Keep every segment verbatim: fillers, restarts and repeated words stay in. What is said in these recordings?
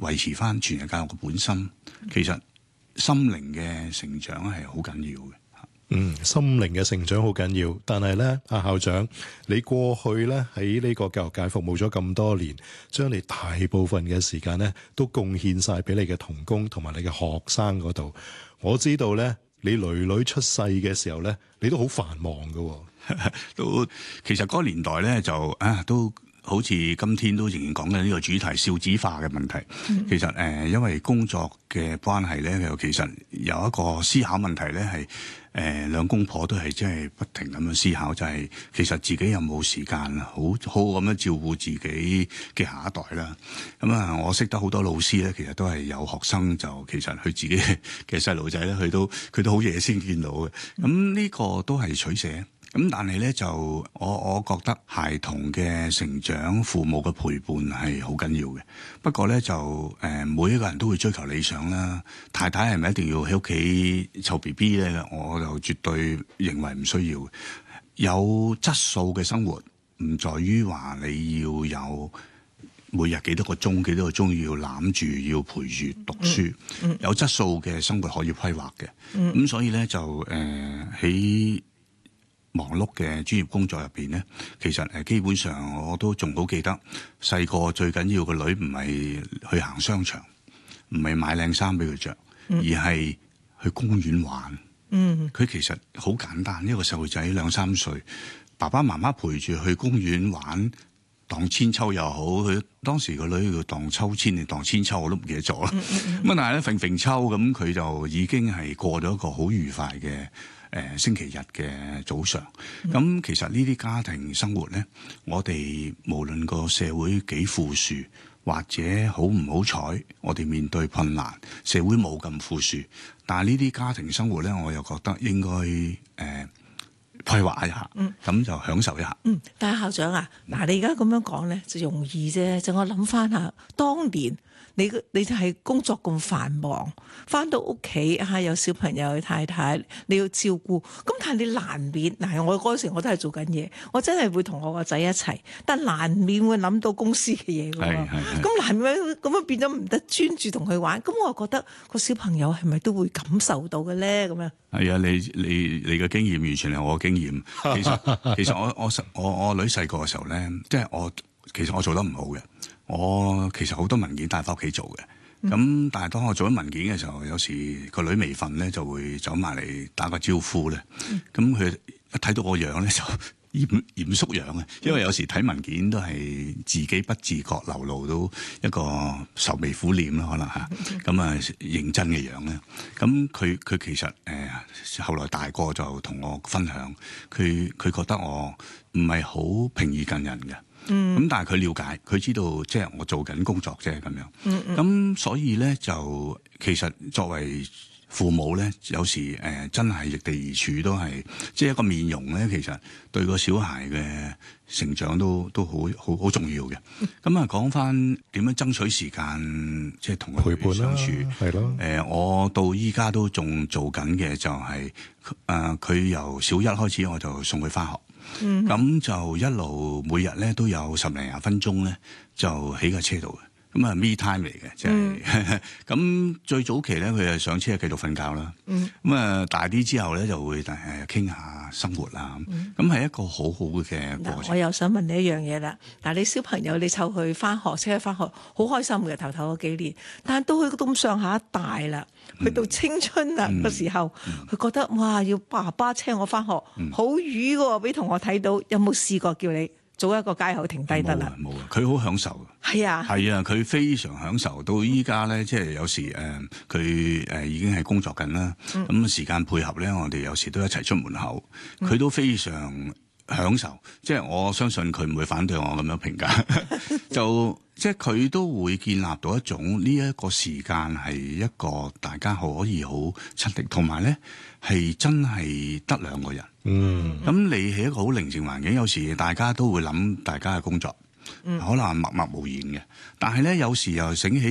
維持翻全日教育嘅本心，其實心靈嘅成長係好緊要嘅。 嗯，心靈嘅成長好緊要，但係咧，阿校長，你過去咧喺呢個教育界服務咗咁多年，將你大部分嘅時間咧都貢獻晒俾你嘅同工同埋你嘅學生嗰度。我知道咧，你女女出世嘅時候咧，你都好繁忙㗎。 都其實嗰個年代咧就啊都。好似今天都仍然講緊呢個主題少子化嘅問題。嗯、其實誒、呃，因為工作嘅關係咧，又其實有一個思考問題咧，係誒兩公婆都係即係不停咁樣思考，就係、是、其實自己有冇時間好好咁樣照顧自己嘅下一代啦。咁啊，我識得好多老師咧，其實都係有學生就其實佢自己嘅細路仔咧，佢都佢都好夜先見到嘅。咁呢個都係取捨。咁但係咧就我我覺得孩童嘅成長，父母嘅陪伴係好緊要嘅。不過咧就誒、呃、每一個人都會追求理想啦。太太係咪一定要喺屋企湊 B B 咧？我就絕對認為唔需要。有質素嘅生活唔在於話你要有每日幾多個鐘幾多個鐘要攬住要陪住讀書。嗯嗯、有質素嘅生活可以規劃嘅。咁、嗯、所以咧就誒喺。呃忙碌嘅專業工作入邊咧，其實誒基本上我都仲好記得細個最緊要個女唔係去行商場，唔係買靚衫俾佢着，而係去公園玩。嗯，佢其實好簡單，一個細路仔兩三歲，爸爸媽媽陪住去公園玩，盪千秋又好，佢當時個女要盪秋千定盪千秋我都唔記得咗啦。咁、嗯嗯、但係咧揈揈秋咁，佢就已經係過咗一個好愉快嘅。誒、呃、星期日嘅早上，咁、嗯、其實呢啲家庭生活咧，我哋無論個社會幾富庶，或者好唔好彩，我哋面對困難，社會冇咁富庶，但係呢啲家庭生活咧，我又覺得應該誒、呃、規劃一下，咁、嗯、就享受一下。 嗯，但係校長啊，嗱、嗯、你而家咁樣講咧就容易啫，就我諗翻下當年。你你就係工作咁繁忙，翻到屋企嚇有小朋友、太太，你要照顧，咁但係你難免嗱，我嗰時我都係做緊嘢，我真係會同我個仔一齊，但難免會諗到公司嘅嘢㗎喎，咁難免咁樣變咗唔得專注同佢玩，咁我覺得個小朋友係咪都會感受到嘅咧？咁樣係啊，你你你嘅經驗完全係我嘅經驗。其實其實我我我我女細個嘅時候咧，即係我其實我做得唔好嘅。我其實好多文件帶翻屋企做嘅，咁、嗯、但係當我做緊文件嘅時候，有時個女未瞓咧，就會走埋嚟打個招呼咧。咁佢、嗯、一睇到我樣咧，就嚴嚴肅樣啊，因為有時睇文件都係自己不自覺流露到一個愁眉苦臉啦，可能嚇。咁啊、嗯、認真嘅樣咧，咁佢佢其實誒、呃、後來大個就同我分享，佢佢覺得我唔係好平易近人嘅。嗯，咁但係佢了解，佢知道即係我做緊工作啫咁樣。嗯嗯。咁所以咧就其實作為父母咧，有時誒、呃、真係易地而處都係，即係一個面容咧，其實對個小孩嘅成長都都好好好重要嘅。咁啊講翻點樣爭取時間，即係同佢陪伴相處，係咯。誒、呃，我到依家都仲做緊嘅就係、是、誒，佢、呃、由小一開始我就送佢翻學。咁、嗯、就一路每日咧都有十零廿分鐘咧，就喺架車度嘅。咁啊 me time 嚟嘅，即係咁最早期咧，佢係上車繼續瞓覺啦。咁啊、嗯、大啲之後咧，就會誒傾下生活啦。咁係、嗯、一個好好嘅過程。 我又想問你一樣嘢啦。嗱，你小朋友你湊佢翻學，車佢翻學，好開心嘅頭頭嗰幾年。但係到佢咁上下大啦，去到青春啦嘅時候，佢、嗯嗯、覺得哇，要爸爸車我翻學，好瘀嘅，俾同學睇到。有冇試過叫你早一個街口停低得啦？ 冇啊，佢好享受。係啊，係啊，佢非常享受。到依家咧，即係有時誒，佢、呃、誒已經係工作緊啦。咁、嗯、時間配合咧，我哋有時都一齊出門口，佢都非常享受。即係我相信佢唔會反對我咁樣評價。就即係佢都會建立到一種呢一個時間係一個大家可以好親力，同埋咧係真係得兩個人。嗯，咁你係一個好寧靜環境，有時大家都會諗大家嘅工作，嗯、可能默默無言嘅。但係咧，有時又醒起，咦，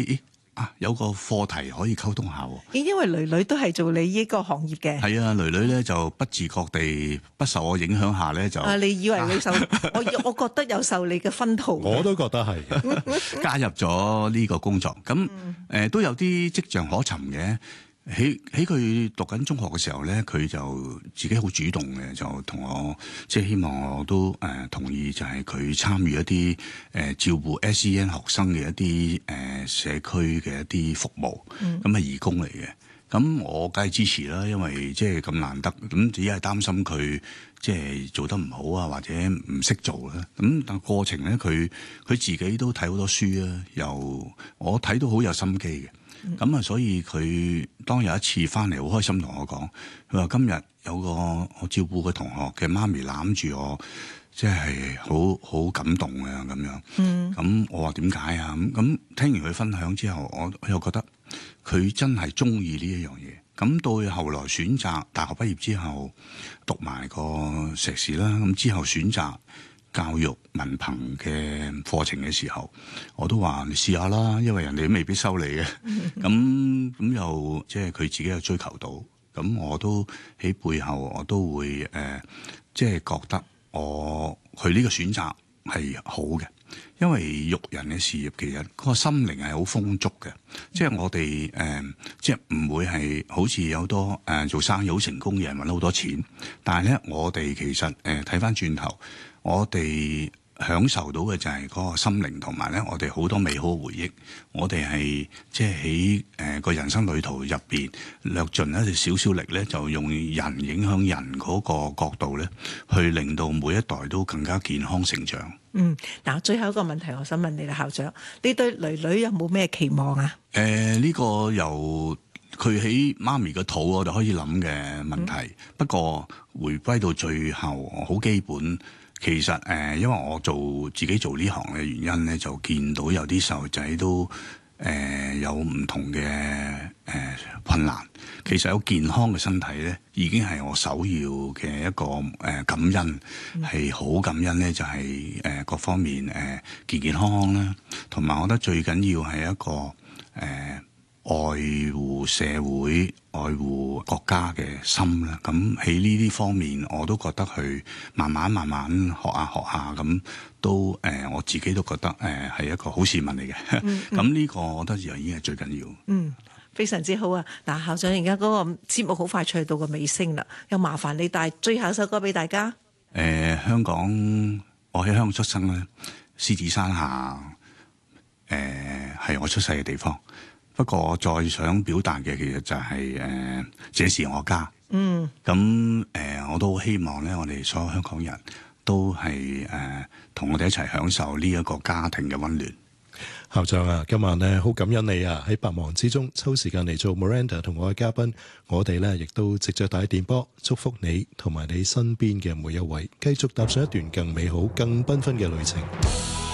啊有個課題可以溝通下喎。 因為女女都係做你呢個行業嘅。 係啊，女女咧就不自覺地不受我影響下咧就啊，你以為你受我我覺得有受你嘅薰陶。 我都覺得係加入咗呢個工作，咁誒、呃、都有啲跡象可尋嘅。喺喺佢讀緊中學嘅時候咧，佢就自己好主動嘅，就同我即係希望我都誒、呃、同意，就係佢參與一啲誒、呃、照顧 S E N 學生嘅一啲誒、呃、社區嘅一啲服務，咁係、嗯、義工嚟嘅。咁我梗係支持啦，因為即係咁難得，咁只係擔心佢即係做得唔好啊，或者唔識做啦。咁但過程咧，佢佢自己都睇好多書啊，又我睇到好有心機嘅。咁啊、嗯，所以佢當有一次翻嚟，好開心同我講，佢話今日有個我照顧嘅同學嘅媽咪攬住我，即係好好感動啊咁樣。嗯，咁我話點解啊？咁咁聽完佢分享之後，我我又覺得佢真係中意呢一樣嘢。咁到後來選擇大學畢業之後讀埋個碩士啦，咁之後選擇教育文憑嘅課程嘅時候，我都話你試下啦，因為人哋都未必收你嘅。咁咁又即係佢自己又追求到，咁我都喺背後我都會誒、呃，即係覺得我佢呢個選擇係好嘅，因為育人嘅事業其實嗰個心靈係好豐足嘅，即係我哋誒、呃，即係唔會係好似有多誒、呃、做生意好成功嘅人揾到好多錢，但係咧我哋其實誒睇翻轉頭。我哋享受到嘅就係嗰個心靈，同埋咧，我哋好多美好嘅回憶。我哋係即係喺誒個人生旅途入邊，略盡一啲少少力咧，就用人影響人嗰個角度咧，去令到每一代都更加健康成長。 嗯，嗱，最後一個問題，我想問你啦，校長，你對女女有冇咩期望啊？ 誒、呃，呢、這個由佢喺媽咪個肚我就可以諗嘅問題。嗯、不過回歸到最後，好基本。其實誒、呃，因為我做自己做呢行嘅原因咧，就見到有啲細路仔都誒、呃、有唔同嘅誒、呃、困難。其實有健康嘅身體咧，已經係我首要嘅一個誒、呃、感恩，係好、嗯、感恩咧，就係、是、誒、呃、各方面誒、呃、健健康康啦。同埋我覺得最緊要係一個誒。呃愛護社會、愛護國家嘅心啦，咁喺呢啲方面，我都覺得去慢慢慢慢學下學下，咁都誒、呃，我自己都覺得誒係、呃、一個好市民嚟嘅。咁呢、嗯嗯、個我覺得又已經係最緊要。嗯， 非常之好啊！嗱，校長而家嗰個節目好快脆到個尾聲啦，又麻煩你帶最後一首歌俾大家。誒、 呃，香港，我喺香港出生咧，獅子山下，誒、呃、係我出世嘅地方。不過我再想表達嘅其實就係、是、誒、呃，這是我家。嗯。咁誒、呃，我都希望咧，我哋所有香港人都係誒，同、呃、我哋一齊享受呢一個家庭嘅溫暖。 校長啊，今晚咧好感恩你啊，喺百忙之中抽時間嚟做 Miranda 同我嘅嘉賓。我哋咧亦都藉著大電波祝福你同埋你身邊嘅每一位，繼續踏上一段更美好、更繽紛嘅旅程。